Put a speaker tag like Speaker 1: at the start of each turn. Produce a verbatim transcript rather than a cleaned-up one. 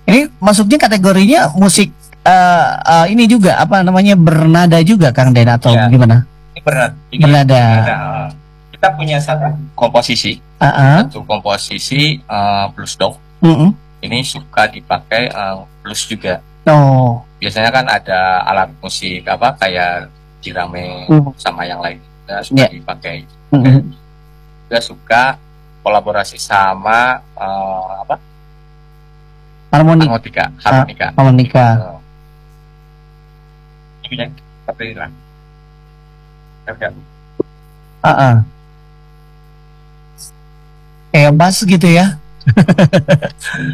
Speaker 1: Ini masuknya kategorinya musik uh, uh, ini juga apa namanya bernada juga Kang Den atau
Speaker 2: ya,
Speaker 1: gimana?
Speaker 2: Ini bernada. Ini
Speaker 1: bernada.
Speaker 2: bernada. Kita punya satu komposisi,
Speaker 1: uh -uh.
Speaker 2: satu komposisi uh, blues dog.
Speaker 1: Uh -uh.
Speaker 2: Ini suka dipakai uh, blues juga.
Speaker 1: Oh.
Speaker 2: Biasanya kan ada alat musik apa kayak jirame uh. sama yang lain. Kita suka yeah. dipakai. Uh -uh. Kita suka kolaborasi sama uh, apa?
Speaker 1: Harmonik.
Speaker 2: Harmonika, harmonika.
Speaker 1: Uh, harmonika.
Speaker 2: Uh, ini yang seperti ini lah.
Speaker 1: Ah, uh-uh. Kayak bass gitu ya.